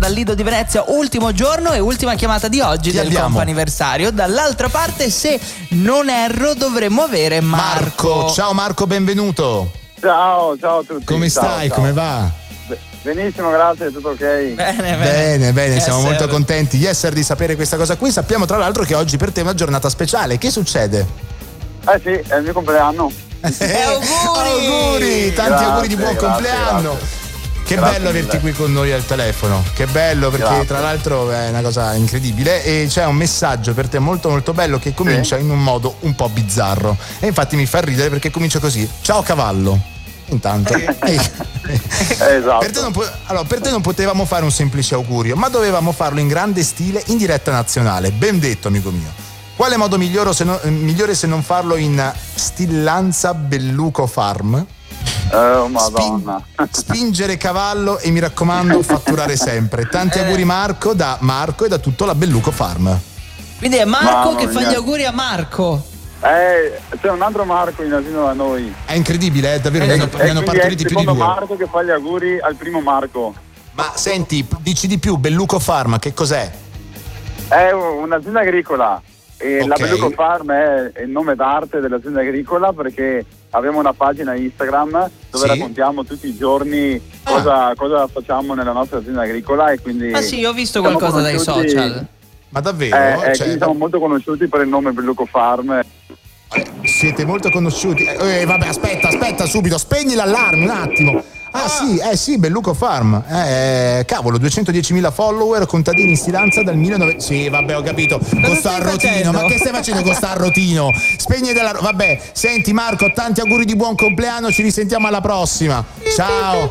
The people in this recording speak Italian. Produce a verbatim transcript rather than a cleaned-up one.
dal Lido di Venezia, ultimo giorno e ultima chiamata di oggi. Chi del abbiamo? Comp'anniversario. Dall'altra parte, se non erro, dovremmo avere Marco. Marco, ciao Marco, benvenuto. Ciao, ciao a tutti. Come ciao, stai? Ciao. Come va? Benissimo, grazie, tutto ok. Bene, bene, bene, bene siamo Esser. molto contenti Esser di sapere questa cosa qui. Sappiamo tra l'altro che oggi per te è una giornata speciale. Che succede? Eh sì, è il mio compleanno. Eh, auguri! auguri! Tanti grazie, auguri di buon grazie, compleanno. Grazie. Che Grazie bello mille. averti qui con noi al telefono. Che bello, perché Grazie. tra l'altro è una cosa incredibile. E c'è un messaggio per te molto molto bello che comincia sì. in un modo un po' bizzarro. E infatti mi fa ridere perché comincia così: ciao cavallo. Intanto esatto. per, te non po- allora, per te non potevamo fare un semplice augurio, ma dovevamo farlo in grande stile in diretta nazionale. Ben detto, amico mio. Quale modo migliore se, no, migliore se non farlo in stillanza Belluco Farm? Oh madonna. Spin- spingere cavallo e mi raccomando fatturare sempre. Tanti eh. auguri Marco, da Marco e da tutto la Belluco Farm. Quindi è Marco Mamma che fa mia. gli auguri a Marco. Eh, c'è un altro Marco in asilo da noi. È incredibile, eh, davvero, ne hanno, ne hanno partoriti più di due. Il secondo Marco che fa gli auguri al primo Marco. Ma senti, dici di più, Belluco Farm, che cos'è? È un'azienda agricola e Okay. la Belluco Farm è il nome d'arte dell'azienda agricola perché abbiamo una pagina Instagram dove Sì. raccontiamo tutti i giorni cosa, cosa facciamo nella nostra azienda agricola e quindi Ah sì, ho visto siamo qualcosa dai conosciuti- social. Ma davvero? Eh, eh, Cioè, quindi siamo molto conosciuti per il nome Belluco Farm. siete molto conosciuti. Eh, vabbè, aspetta, aspetta, subito, spegni l'allarme un attimo. Ah sì, eh sì, Belluco Farm. Eh, cavolo, duecentodiecimila follower, contadini in stilanza dal millenovecento. Sì, vabbè, ho capito. Con sta stai arrotino, facendo? ma che stai facendo con sta arrotino? Spegni della. Vabbè, senti Marco, tanti auguri di buon compleanno, ci risentiamo alla prossima. Ciao.